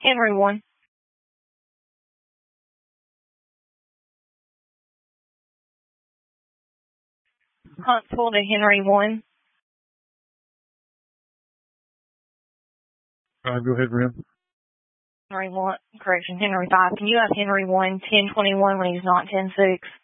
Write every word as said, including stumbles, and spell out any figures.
Henry one. Huntsville to Henry one. Uh, go ahead, Rim. Henry one, correction, Henry five. Can you have Henry one, ten twenty-one when he's not ten six?